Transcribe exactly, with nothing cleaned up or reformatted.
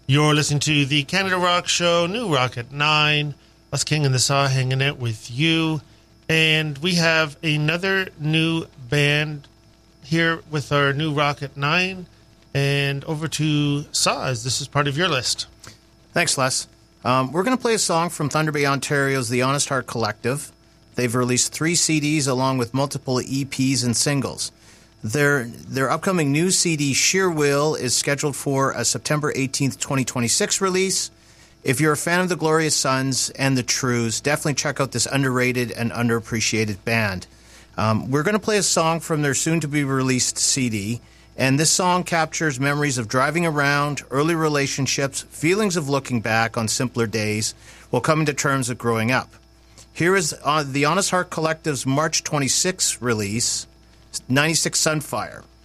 You're listening to the Canada Rock Show, New Rock at nine. Us King and the Saw hanging out with you. And we have another new band here with our New Rock at nine. And over to Saw, as this is part of your list. Thanks, Les. Um, we're going to play a song from Thunder Bay, Ontario's The Honest Heart Collective. They've released three C Ds along with multiple E Ps and singles. Their their upcoming new C D, Sheer Will, is scheduled for a September eighteenth, twenty twenty-six release. If you're a fan of the Glorious Sons and the Trues, definitely check out this underrated and underappreciated band. Um, we're going to play a song from their soon-to-be-released C D, and this song captures memories of driving around, early relationships, feelings of looking back on simpler days, while coming to terms with growing up. Here is uh, the Honest Heart Collective's March twenty-sixth release, ninety-six Sunfire.